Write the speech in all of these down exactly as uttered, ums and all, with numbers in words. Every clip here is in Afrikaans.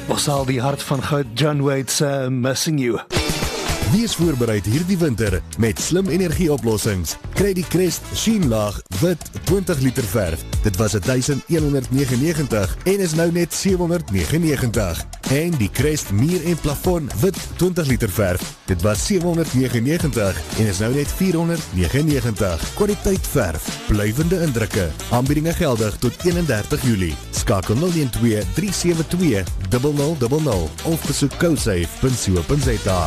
Ons sal die hart van goud John Waite's uh, Missing You. Wees voorbereid hierdie winter met slim energieoplossings. Kry die Crest Sheenlaag wit twintig liter verf. Dit was duisend honderd negenennegentig en is nou net sewehonderd negenennegentig. En die Crest muur en plafon wit twintig liter verf. Dit was sewehonderd negenennegentig en is nou net vierhonderd negenennegentig. Kwaliteit verf, blywende indrukke. Aanbiedinge geldig tot eenendertig Julie. Skakel nul een twee drie sewe twee nul nul nul nul of besoek cosafe punt co punt za.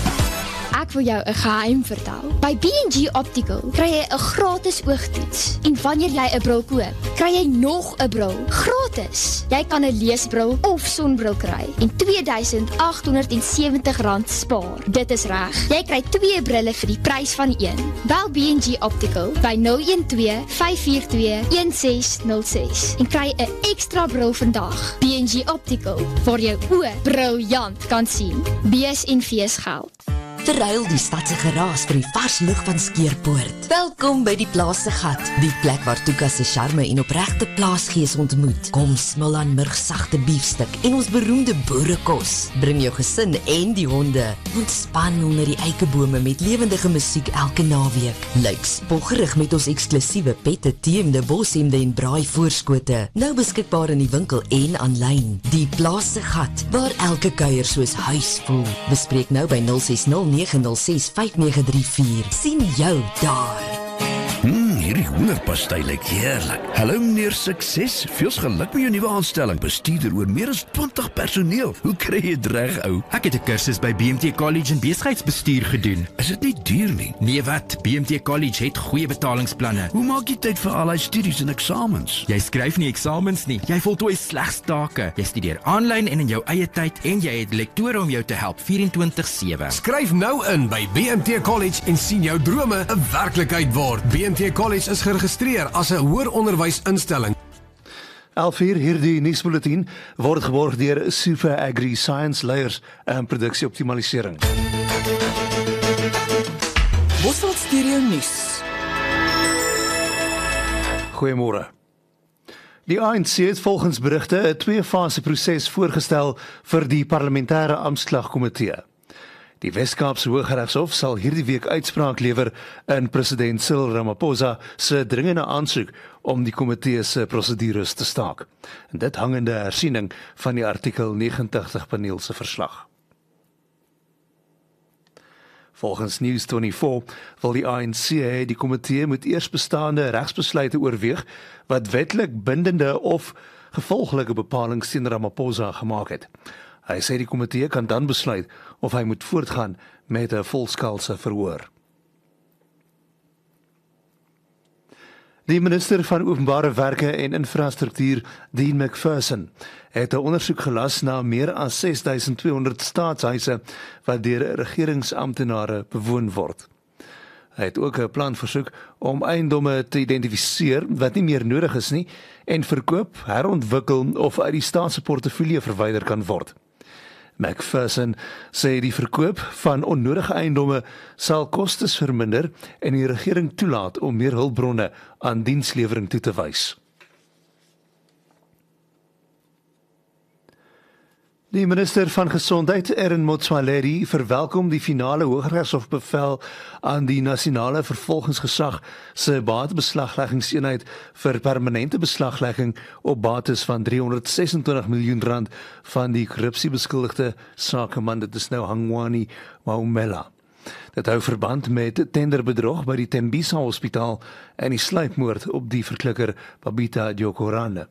Ek wil jou 'n geheim vertel. By B en G Optical kry jy 'n gratis oogtoets. En wanneer jy 'n bril koop, kry jy nog 'n bril gratis. Jy kan 'n leesbril of sonbril kry en twee duisend agt honderd sewentig rand spaar. Dit is reg. Jy kry twee brille vir die prys van een. Bel B en G Optical by nul een twee vyf vier twee een ses nul ses en kry 'n ekstra bril vandag. B en G Optical, waar jou oë briljant kan sien. B's en V's geld. Verruil die stadse geraas vir die vars lug van Skeerpoort. Welkom by die Plaas se Gat, die plek waar Tuka se charme en opregte plaasgees ontmoet. Kom smil aan murgsagte biefstuk en ons beroemde boerekos. Bring jou gesin en die honde. Ontspan onder die eikebome met lewendige musiek elke naweek. Lyk spoggerig met ons eksklusiewe pette, teemde, boshemde en braai voorskote. Nou beskikbaar in die winkel en aanlyn. Die Plaas se Gat, waar elke kuier soos huis voel. Bespreek nou by nul ses nul nege nul ses vyf nege drie vier. Sien jou daar. Hmm, hierdie hoenderpastei lyk heerlik. Hallo meneer Sukses, veels geluk met jou nuwe aanstelling. Bestuurder oor meer as twintig personeel. Hoe kry jy dit reg, ou? Ek het 'n kursus by B M T College in besigheidsbestuur gedoen. Is dit nie duur nie? Nee wat, B M T College het goeie betalingsplanne. Hoe maak jy tyd vir al die studies en eksamens? Jy skryf nie eksamens nie, jy voltooi slegs take. Jy studeer aanlyn en in jou eie tyd en jy het lektore om jou te help vyf-en-twintig sewe. Skryf nou in by B M T College en sien jou drome 'n werklikheid word. B M T College is geregistreer as 'n hoër onderwysinstelling. elf uur hierdie nuusbulletin word geborg deur Super Agri Science leiers en produksieoptimalisering. Bosveld Stereo nuus. Goeiemôre. Die A N C het volgens berigte 'n twee-fase proses voorgestel vir die parlementêre amptklagkomitee. Die Wes-Kaapse Hooggeregshof sal hierdie week uitspraak lewer in president Cyril Ramaphosa se dringende aansoek om die komitee se prosedures te staak. En dit hangende hersiening van die artikel negentig paneel se verslag. Volgens News vyf-en-twintig wil die A N C hê die komitee moet eers bestaande regsbesluite oorweeg wat wetlik bindende of gevolglike bepalinge teen Ramaphosa gemaak het. Hy sê die komitee kan dan besluit of hy moet voortgaan met 'n volskaalse verhoor. Die minister van Openbare Werke en Infrastruktuur, Dean McPherson, het 'n ondersoek gelas na meer as ses duisend tweehonderd staatshuise wat deur regeringsamptenare bewoon word. Hy het ook 'n plan versoek om eiendomme te identifiseer wat nie meer nodig is nie en verkoop, herontwikkel of uit die staat se portefeulje verwyder kan word. McPherson sê die verkoop van onnodige eiendomme sal kostes verminder en die regering toelaat om meer hulpbronne aan dienslewering toe te wys. Die minister van Gesondheid, Aaron Motsoaledi, verwelkom die finale Hooggeregshof bevel aan die nasionale vervolgingsgesag se batebeslagleggingseenheid vir permanente beslaglegging op bates van driehonderdses-en-twintig miljoen rand van die korrupsiebeskuldigde sakeman, dit is nou Hangwani Maumela. Dit hou verband met tenderbedrog by die Tembisa Hospitaal en die sluipmoord op die verklikker Babita Djokorane.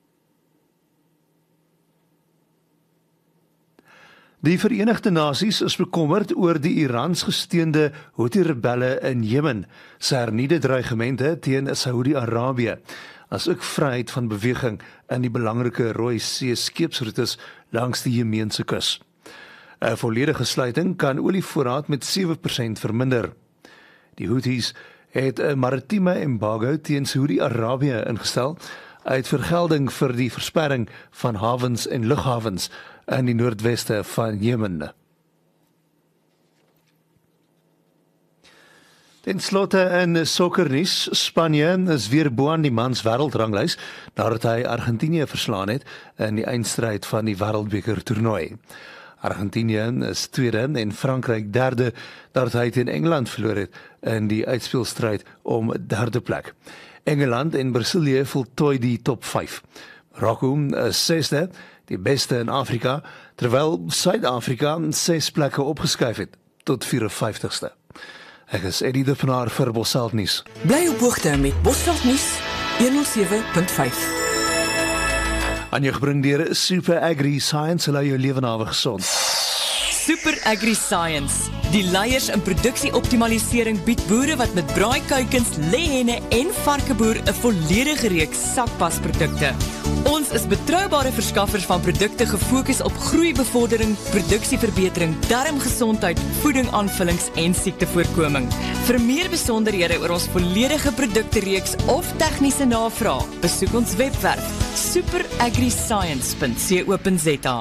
Die Verenigde Nasies is bekommerd oor die Irans gesteunde Houthi-rebelle in Jemen se hernieude dreigemente teen Saudi-Arabië, asook vryheid van beweging in die belangrike Rooi See skeepsroetes langs die Jemeense kus. 'n Volledige sluiting kan olievoorraad met sewe persent verminder. Die Houthis het 'n maritieme embargo teen Saudi-Arabië ingestel uit vergelding vir die versperring van hawens en lughawens in die noordweste van Jemen. Ten slotte in sokkernuus, Spanje is weer bo aan die mans wêreldranglys nadat hy Argentinië verslaan het in die eindstryd van die Wêreldbeker toernooi. Argentinië is tweede en Frankryk derde nadat hy teen Engeland verloor het in die uitspelstryd om derde plek. Engeland en Brasilië voltooi die top vyf. Marokko is sesde, die beste in Afrika, terwyl Suid-Afrika ses plekke opgeskuif het tot vyf-en-vyftigste. Ek is Eddie de Pinaar vir Bosveld nuus. Bly op hoogte met Bosveld nuus honderd sewe punt vyf. Aan jou gebring deur Super Agri Science, hulle jou lewe nawe gesond. Super Agri Science, die leiers in produksieoptimalisering bied boere wat met braaikuikens, lêhenne en varkeboer 'n volledige reeks sakpasprodukte. Ons is betroubare verskaffers van produkte gefokus op groeibevordering, produksieverbetering, darmgesondheid, voedingaanvullings en siektevoorkoming. Vir meer besonderhede oor ons volledige produktereeks of tegniese navraag, besoek ons webwerf super agri science punt co punt za.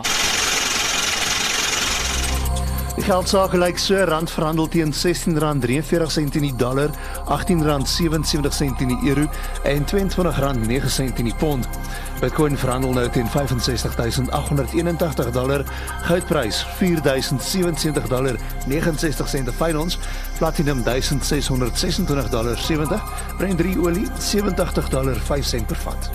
Die geldsaake lyk so, rand verhandel teen sestien rand drieënveertig sent in die dollar, agttien rand sewensewentig sent in die euro en tweeëntwintig rand nege sent in die pond. Bitcoin verhandel nou teen vyf en sestig duisend agt honderd eenentagtig dollar, goudprys vier duisend sewensewentig dollar negenenses sent 'n fyn ons, platinum duisend ses honderd ses en twintig dollar sewentig, Brent drie olie sewentig dollar vyf sent per vat.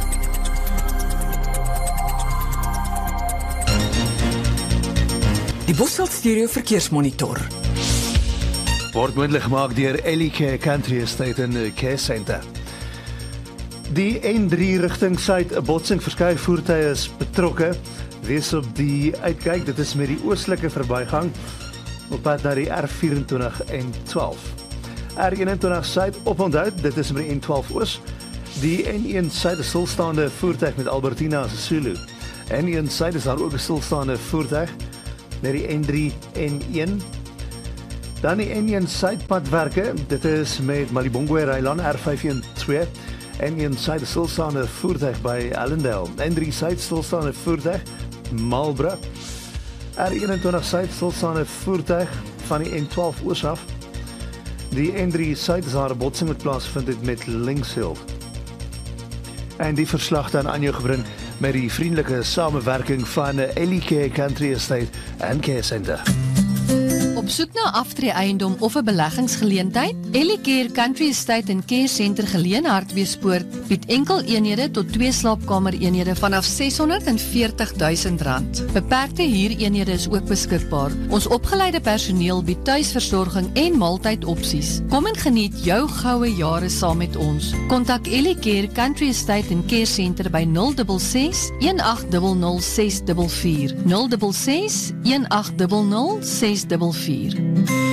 Die Bosveld Stereo Verkeersmonitor Word moontlik gemaak deur Ellie Care Country Estate en Care Center. Die N drie rigting suid, 'n botsing, verskeie voertuie is betrokke. Wees op die uitkyk, dit is met die oostelike verbygang op pad na die R vyf vier en twaalf. R eenentwintig suid oponthoud, dit is met die N twaalf oos. Die N een suid is stilstaande voertuig met Albertina Sisulu. N een suid is daar ook 'n stilstaande voertuig met die N drie N een. Dan die N een suidpadwerke, dit is met Malibongwe Rylaan R vyf een twee. N een suid stilstaande voertuig by Allendale. N drie suid stilstaande voertuig Marlborough. R eenentwintig suid stilstaande voertuig van die N twaalf oos af. Die N drie suid is daar 'n botsing met plaasvind het met Linkshill. En die verslag dan aan jou gebring met die vriendelike samewerking van Ellie Care Country Estate en Care Center. Op soek na aftreeeiendom of 'n beleggingsgeleentheid? Ellie Care Country Estate en Care Center geleë Hartbeespoort bied enkel eenhede tot twee slaapkamer eenhede vanaf seshonderdveertig duisend rand. Beperkte huureenhede is ook beskikbaar. Ons opgeleide personeel bied tuisversorging en maaltydopsies. Kom en geniet jou goue jare saam met ons. Kontak Ellie Care Country Estate en Care Center by nul ses ses een agt nul nul ses vier vier, nul ses ses een agt nul nul ses vier vier.